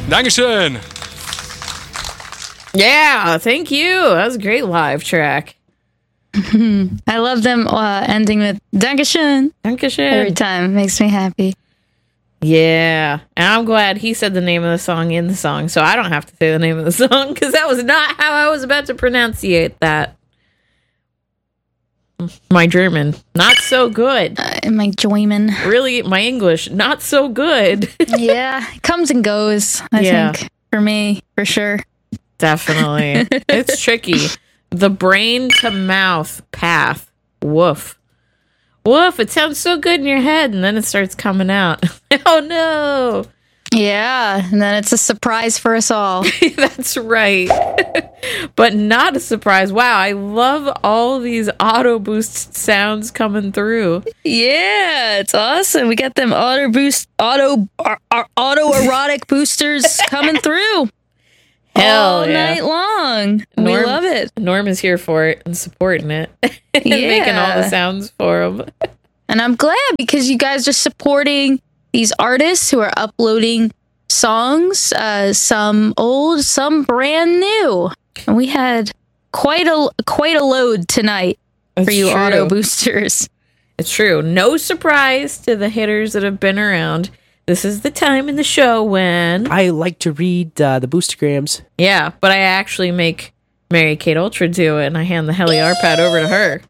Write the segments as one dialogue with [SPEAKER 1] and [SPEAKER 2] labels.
[SPEAKER 1] Dankeschön.
[SPEAKER 2] Yeah, thank you. That was a great live track.
[SPEAKER 3] I love them ending with Dankeschön.
[SPEAKER 2] Dankeschön.
[SPEAKER 3] Every time. It makes me happy.
[SPEAKER 2] Yeah. And I'm glad he said the name of the song in the song, so I don't have to say the name of the song, because that was not how I was about to pronunciate that. My German, not so good.
[SPEAKER 3] My German.
[SPEAKER 2] Really, my English, not so good.
[SPEAKER 3] Yeah, it comes and goes, I think, for me, for sure.
[SPEAKER 2] Definitely. It's tricky. The brain to mouth path. Woof. Woof, it sounds so good in your head, and then it starts coming out. Oh, no.
[SPEAKER 3] Yeah, and then it's a surprise for us all.
[SPEAKER 2] That's right. But not a surprise. Wow, I love all these auto boost sounds coming through.
[SPEAKER 3] Yeah, it's awesome. We got them auto-erotic boosters coming through.
[SPEAKER 2] Hell
[SPEAKER 3] all night long. We love it.
[SPEAKER 2] Norm is here for it and supporting it. And making all the sounds for them.
[SPEAKER 3] And I'm glad, because you guys are supporting these artists who are uploading songs, some old, some brand new. And we had quite a load tonight for you auto boosters.
[SPEAKER 2] It's true. No surprise to the hitters that have been around. This is the time in the show when
[SPEAKER 4] I like to read the boostergrams.
[SPEAKER 2] Yeah, but I actually make Mary Kate Ultra do it, and I hand the Heliar pad over to her.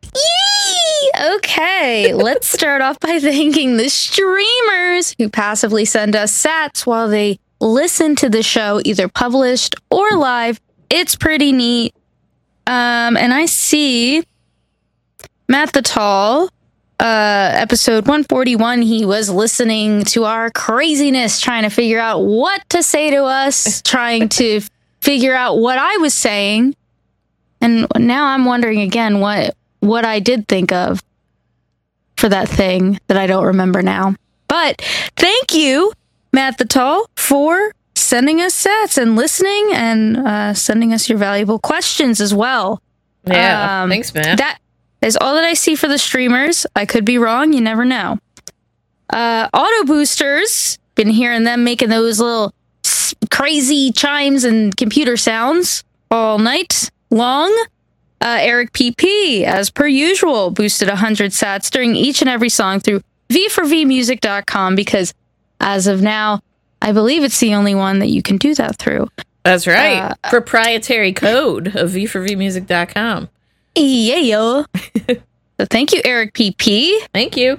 [SPEAKER 3] Yay! Okay, let's start off by thanking the streamers who passively send us sats while they listen to the show, either published or live. It's pretty neat. And I see Matt the Tall, episode 141, he was listening to our craziness, trying to figure out what to say to us, trying to figure out what I was saying. And now I'm wondering again what I did think of for that thing that I don't remember now. But thank you, Matt the Tall, for sending us sats and listening and sending us your valuable questions as well.
[SPEAKER 2] Yeah, thanks, Matt.
[SPEAKER 3] That is all that I see for the streamers. I could be wrong. You never know. Auto boosters, been hearing them making those little crazy chimes and computer sounds all night long. Eric PP, as per usual, boosted 100 sats during each and every song through v4vmusic.com, because as of now, I believe it's the only one that you can do that through.
[SPEAKER 2] That's right. Proprietary code of v4vmusic.com.
[SPEAKER 3] Yeah. So thank you, Eric PP.
[SPEAKER 2] Thank you.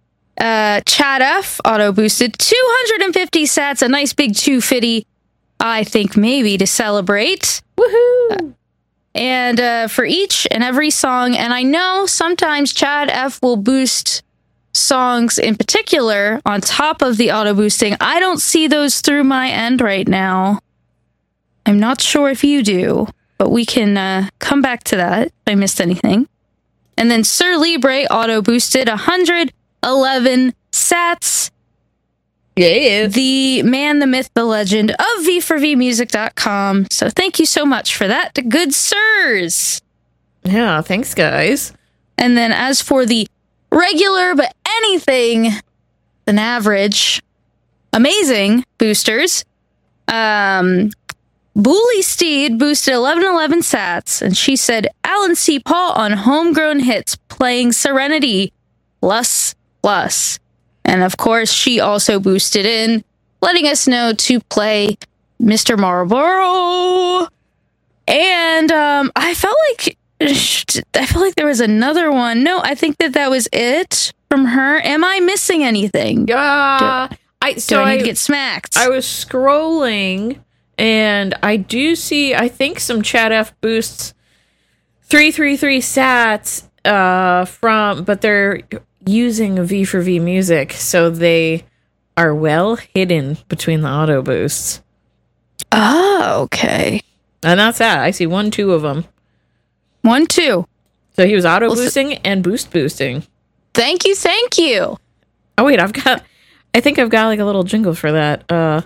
[SPEAKER 3] Chad F auto boosted 250 sats, a nice big 250, I think, maybe to celebrate.
[SPEAKER 2] Woohoo!
[SPEAKER 3] And for each and every song, and I know sometimes Chad F will boost songs in particular on top of the auto boosting. I don't see those through my end right now. I'm not sure if you do, but we can come back to that if I missed anything. And then Sir Libre auto boosted 111 sats.
[SPEAKER 2] Yeah.
[SPEAKER 3] The man, the myth, the legend of v4vmusic.com. So thank you so much for that, good sirs.
[SPEAKER 2] Yeah, thanks, guys.
[SPEAKER 3] And then as for the regular but anything than average, amazing boosters, Bully Steed boosted 1111 sats, and she said Alan C. Paul on Homegrown Hits playing Serenity plus. And of course, she also boosted in, letting us know to play Mr. Marlboro. And I felt like there was another one. No, I think that was it from her. Am I missing anything?
[SPEAKER 2] Yeah.
[SPEAKER 3] I need to get smacked?
[SPEAKER 2] I was scrolling, and I do see, I think, some Chat F boosts 333 sats but they're using V4V music, so they are well hidden between the auto boosts.
[SPEAKER 3] Oh, okay.
[SPEAKER 2] And that's that. I see 1-2 of them.
[SPEAKER 3] 1-2.
[SPEAKER 2] So he was auto boosting and boosting.
[SPEAKER 3] Thank you.
[SPEAKER 2] Oh wait, I think I've got like a little jingle for that.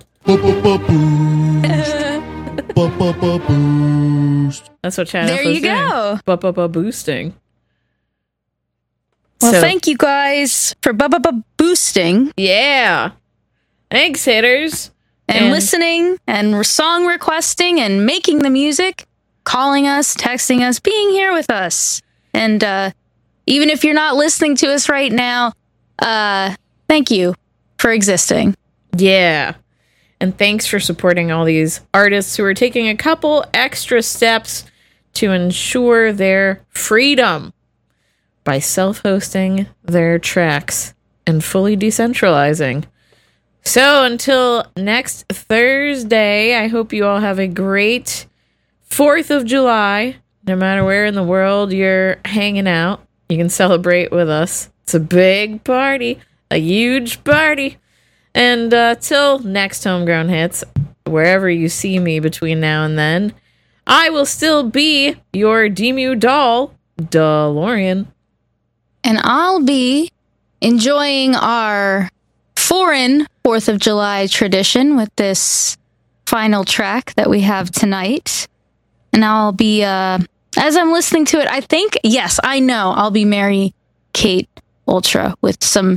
[SPEAKER 2] That's what Chad
[SPEAKER 3] There
[SPEAKER 2] was
[SPEAKER 3] you go.
[SPEAKER 2] Boosting.
[SPEAKER 3] Well, thank you guys for boosting.
[SPEAKER 2] Yeah. Thanks, hitters.
[SPEAKER 3] and listening and song requesting and making the music, calling us, texting us, being here with us. And even if you're not listening to us right now, thank you for existing.
[SPEAKER 2] Yeah. And thanks for supporting all these artists who are taking a couple extra steps to ensure their freedom by self-hosting their tracks and fully decentralizing. So until next Thursday, I hope you all have a great 4th of July. No matter where in the world you're hanging out, you can celebrate with us. It's a big party, a huge party. And till next Homegrown Hits, wherever you see me between now and then, I will still be your Demu doll, DeLorean.
[SPEAKER 3] And I'll be enjoying our foreign 4th of July tradition with this final track that we have tonight. And I'll be, as I'm listening to it, I think, yes, I know, I'll be Mary Kate Ultra with some